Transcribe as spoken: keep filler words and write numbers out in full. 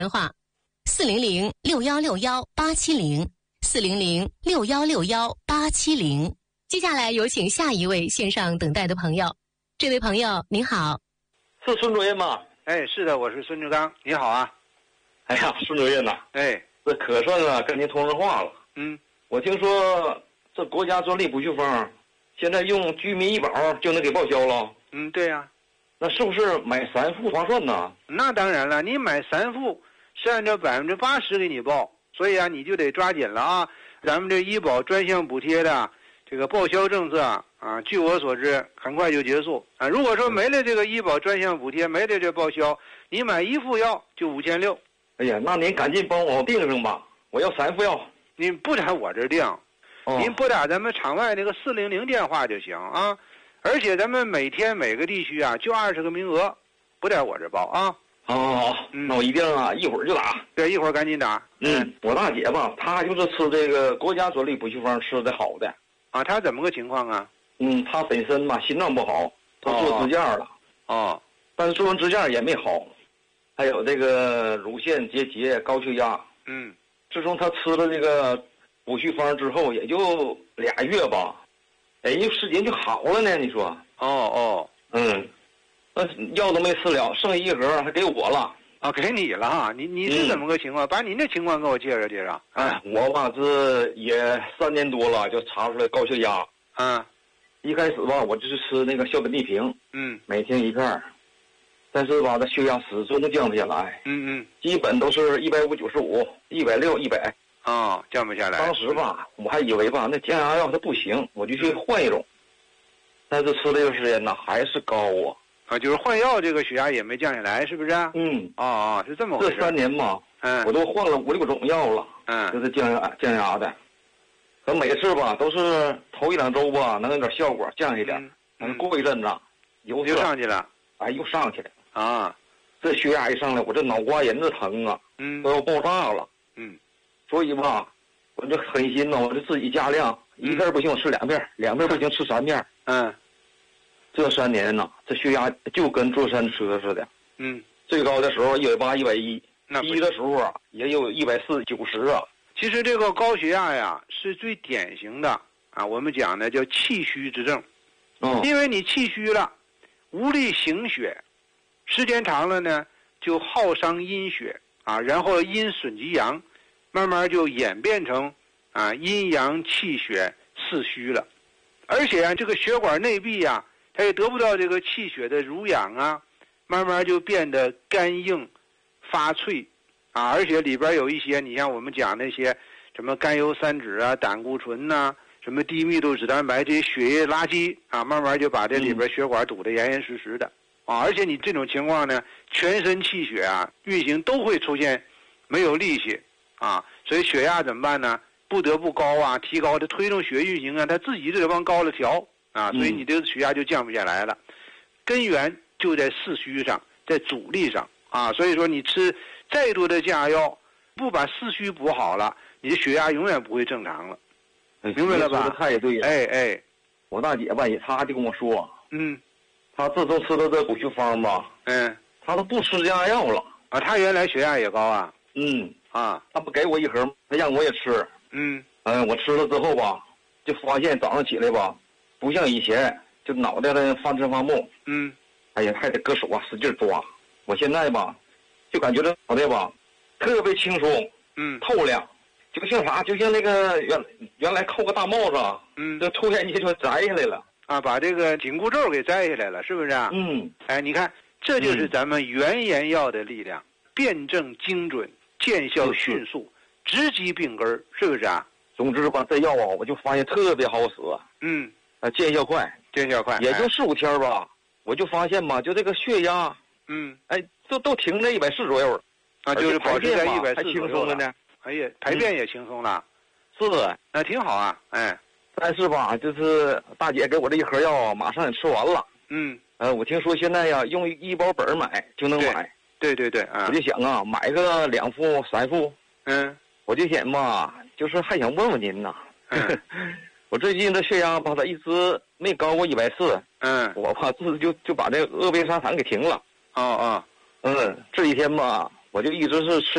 电话四零零六幺六幺八七零四零零六幺六幺八七零。接下来有请下一位线上等待的朋友。这位朋友您好。 是孙主任吗？ 哎，是的，我是孙志刚，你好啊。 哎呀，孙主任呐， 哎， 这可算啊跟您通上话了。 嗯， 我听说这国家专利补序方现在用居民医保就能给报销了。 嗯，对呀、啊。 那是不是买三副划算呢？ 那当然了，你买三副是按照百分之八十给你报，所以啊你就得抓紧了啊。咱们这医保专项补贴的这个报销政策啊，据我所知很快就结束啊。如果说没了这个医保专项补贴，没了这报销，你买一副药就五千六。 哎呀，那您赶紧帮我订上吧，我要三副药。 您不打我这订， 哦、 您拨打咱们场外那个四零零电话就行啊。而且咱们每天每个地区啊就二十个名额，不在我这报啊。 好好好，嗯、那我一定啊一会儿就打。 对，一会儿赶紧打。 嗯，我大姐吧，她就是吃这个国家专利补序方吃的好的。 啊，她怎么个情况啊？ 嗯，她本身吧心脏不好，都做支架了。 哦。 但是做完支架也没好，还有这个乳腺结节、高血压。 嗯。 自从她吃了这个补序方之后，也就俩月吧。哎，就时间就好了呢，你说？ 哦哦， 嗯，那药都没吃了，剩下一盒还给我了。 啊，给你了哈？你你是怎么个情况？嗯、把您的情况给我介绍介绍。 哎，我吧这也三年多了，就查出来高血压。 嗯， 一开始吧，我就是吃那个硝苯地平， 嗯， 每天一片，但是吧，这血压始终都降不下来。 嗯嗯， 基本都是一百五九十五、一百六、一百。 啊，降不下来。 当时吧，我还以为吧，那降压药它不行，我就去换一种。但是吃这个时间呢，还是高啊。 啊，就是换药，这个血压也没降下来，是不是？ 嗯。 啊啊，是这么回事。 这三年嘛， 嗯， 我都换了五六种药了。 嗯。 就是降压降压的，可每次吧都是头一两周吧能有点效果，降一点。嗯。过一阵子，又又上去了。 哎，又上去了。 啊。 这血压一上来，我这脑瓜仁子疼啊， 嗯， 都要爆炸了。 嗯。 所以吧，我就狠心呢，我就自己加量，一片不行我吃两片，两片不行吃三片。 嗯， 这三年呢，这血压就跟坐山车似的。 嗯， 最高的时候一百八、一百一，低的时候啊也有一百四、九十啊。 其实这个高血压呀，是最典型的啊，我们讲的叫气虚之症。 嗯， 因为你气虚了，无力行血，时间长了呢，就耗伤阴血啊，然后阴损及阳。慢慢就演变成啊阴阳气血四虚了，而且啊这个血管内壁啊，它也得不到这个气血的濡养啊，慢慢就变得干硬发脆啊，而且里边有一些你像我们讲那些什么甘油三酯啊、胆固醇呐、啊、什么低密度脂蛋白这些血液垃圾啊，慢慢就把这里边血管堵得严严实实的啊，而且你这种情况呢，全身气血啊运行都会出现没有力气。啊，所以血压怎么办呢？不得不高啊，提高的推动血运行啊，它自己就得往高了调啊，所以你这个血压就降不下来了。嗯、根源就在四虚上，在阻力上啊，所以说你吃再多的降压药，不把四虚补好了，你的血压永远不会正常了， 哎、 明白了吧？ 太对了。 哎哎， 我大姐吧也，她就跟我说， 嗯， 她自从吃了这补虚方吧， 嗯， 她都不吃降压药了啊，她原来血压也高啊， 嗯。 啊， 他不给我一盒，他让我也吃。 嗯， 嗯，我吃了之后吧，就发现早上起来吧，不像以前就脑袋的翻车发木。 嗯， 哎呀，还得搁手啊使劲抓。我现在吧，就感觉这脑袋吧，特别轻松， 嗯， 透亮，就像啥，就像那个原原来扣个大帽子， 嗯， 这突然间就摘下来了啊，把这个紧箍咒给摘下来了，是不是啊？ 嗯， 哎，你看，这就是咱们原研药的力量，辩证精准。见效迅速，直击病根，是不是啊？ 总之吧，这药啊，我就发现特别好使。 嗯， 啊，见效快， 见效快， 也就四五天吧，我就发现吧，就这个血压， 嗯， 哎，都都停在一百四左右了。 啊，就是保持在一百四还轻松了呢。 哎呀，排便也轻松了。 是的， 那挺好啊，哎。 但是吧，就是大姐给我这一盒药，马上也吃完了。 嗯。 呃，我听说现在呀，用医保本买就能买。 对对对啊！ 我就想啊，买个两副、三副。 嗯， 我就想吧，就是还想问问您呐。 嗯、 我最近这血压吧，它一直没高过一百四。 嗯， 我吧，这就就把这个鄂贝沙坦给停了。 哦哦， 嗯，这几天吧， 我就一直是吃